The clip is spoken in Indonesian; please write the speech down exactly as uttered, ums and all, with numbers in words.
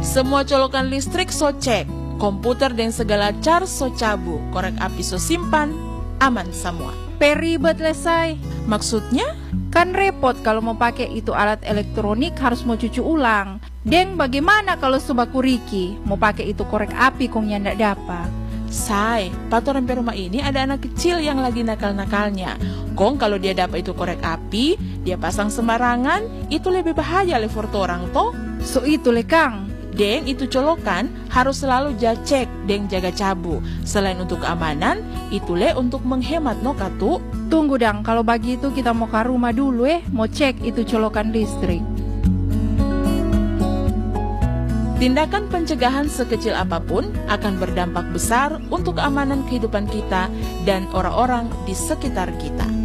Semua colokan listrik so cek, komputer dan segala charge so cabu, korek api so simpan, aman semua. Peribet lesai. Maksudnya? Kan repot kalau mau pakai itu alat elektronik harus mau cuci ulang. Deng, bagaimana kalau sobaku Riki mau pakai itu korek api kong yang ndak dapat? Say, patoran rumah ini ada anak kecil yang lagi nakal-nakalnya. Kong kalau dia dapat itu korek api, dia pasang sembarangan, itu lebih bahaya le for orang toh. So itu le Kang. Deng itu colokan harus selalu jacek deng jaga cabu. Selain untuk keamanan, itu le untuk menghemat no katu. Tunggu dang, kalau begitu kita mau ke rumah dulu eh, mau cek itu colokan listrik. Tindakan pencegahan sekecil apapun akan berdampak besar untuk keamanan kehidupan kita dan orang-orang di sekitar kita.